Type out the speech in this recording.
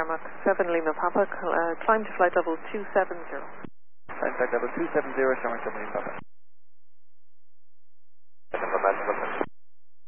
Mach 7 Lima Papa, climb to flight level 270. Flight level 270, Shamrock 7 Lima Papa.